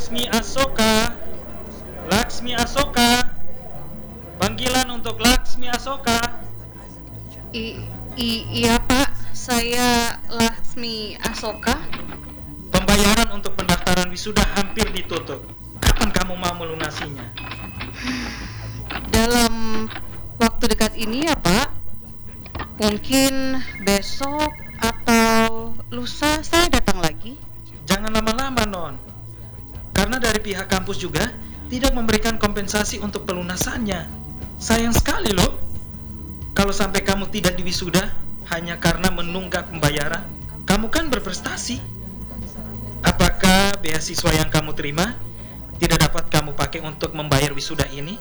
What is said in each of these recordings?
Laksmi Asoka. Laksmi Asoka. Panggilan untuk Laksmi Asoka. Iya Pak, saya Laksmi Asoka. Pembayaran untuk pendaftaran wisuda hampir ditutup. Kapan kamu mau melunasinya? Dalam waktu dekat ini ya Pak. Mungkin besok atau lusa saya datang lagi. Jangan lama-lama, Non. Karena dari pihak kampus juga tidak memberikan kompensasi untuk pelunasannya. Sayang sekali loh. Kalau sampai kamu tidak diwisuda hanya karena menunggak pembayaran, kamu kan berprestasi. Apakah beasiswa yang kamu terima tidak dapat kamu pakai untuk membayar wisuda ini?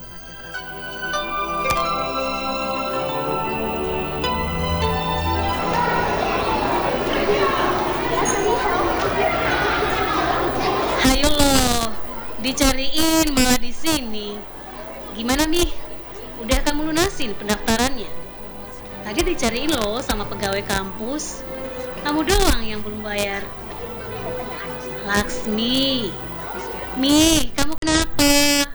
Hayo loh, dicariin malah di sini. Gimana nih? Udah kamu lunasin pendaftarannya? Tadi dicariin loh sama pegawai kampus. Kamu doang yang belum bayar. Laksmi, Mi, kamu kenapa?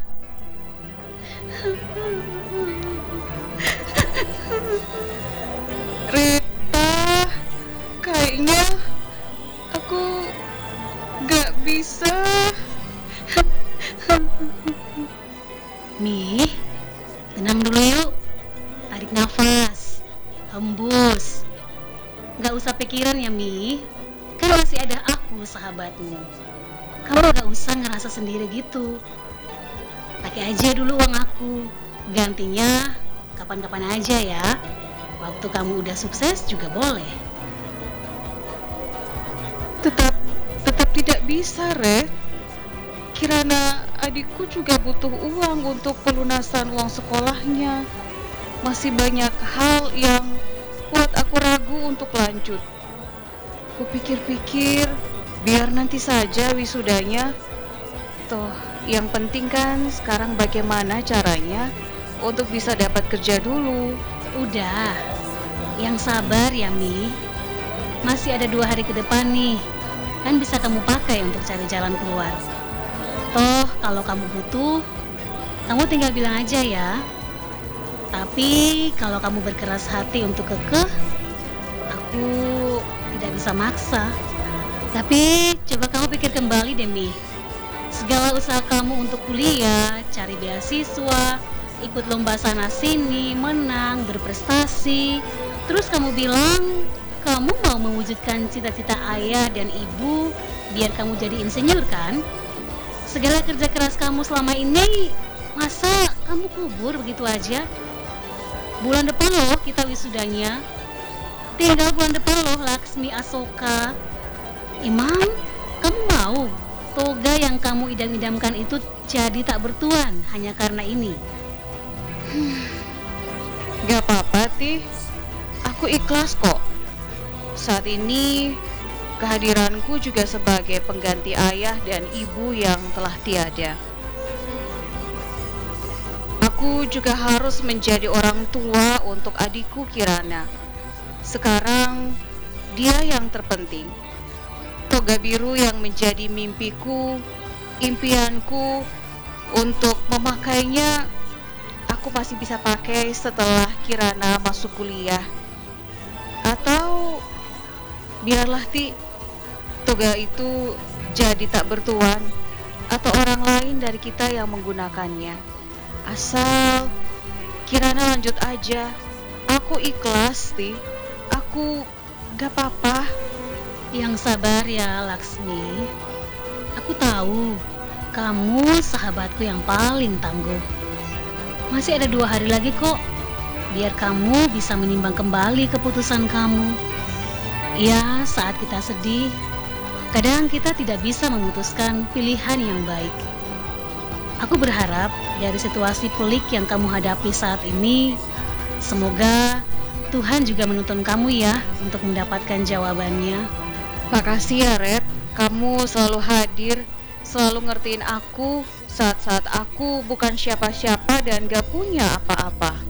Rita, kayaknya aku gak bisa. Mi, tenang dulu yuk. Tarik nafas, hembus. Gak usah pikiran ya Mi. Kan masih ada aku, sahabatmu. Kamu gak usah ngerasa sendiri gitu. Pakai aja dulu uang aku. Gantinya kapan-kapan aja ya. Waktu kamu udah sukses juga boleh. Tetap tidak bisa, Re. Kirana adikku juga butuh uang untuk pelunasan uang sekolahnya. Masih banyak hal yang buat aku ragu untuk lanjut. Kupikir-pikir, biar nanti saja wisudanya. Toh, yang penting kan sekarang bagaimana caranya untuk bisa dapat kerja dulu. Udah, yang sabar ya Mi. Masih ada 2 hari ke depan nih. Kan bisa kamu pakai untuk cari jalan keluar. Toh, kalau kamu butuh, kamu tinggal bilang aja ya. Tapi kalau kamu berkeras hati untuk kekeh, aku tidak bisa maksa. Tapi coba kamu pikir kembali deh Mi. Segala usaha kamu untuk kuliah, cari beasiswa, ikut lomba sana sini, menang, berprestasi. Terus kamu bilang kamu mau mewujudkan cita-cita ayah dan ibu biar kamu jadi insinyur kan? Segala kerja keras kamu selama ini, masa kamu kubur begitu aja? Bulan depan loh kita wisudanya. Tinggal bulan depan loh Laksmi Asoka. Imam, kamu mau toga yang kamu idam-idamkan itu jadi tak bertuan hanya karena ini? Gak apa-apa, Ti. Aku ikhlas kok. Saat ini kehadiranku juga sebagai pengganti ayah dan ibu yang telah tiada. Aku juga harus menjadi orang tua untuk adikku Kirana. Sekarang dia yang terpenting. Toga biru yang menjadi mimpiku, impianku untuk memakainya, aku masih bisa pakai setelah Kirana masuk kuliah. Atau biarlah Ti, toga itu jadi tak bertuan atau orang lain dari kita yang menggunakannya. Asal Kirana lanjut aja. Aku ikhlas, Ti. Aku gak apa-apa. Yang sabar ya Laksmi. Aku tahu kamu sahabatku yang paling tangguh. Masih ada 2 hari lagi kok, biar kamu bisa menimbang kembali keputusan kamu. Ya, saat kita sedih, kadang kita tidak bisa memutuskan pilihan yang baik. Aku berharap dari situasi pelik yang kamu hadapi saat ini, semoga Tuhan juga menuntun kamu ya untuk mendapatkan jawabannya. Makasih ya Red, kamu selalu hadir, selalu ngertiin aku saat-saat aku bukan siapa-siapa dan gak punya apa-apa.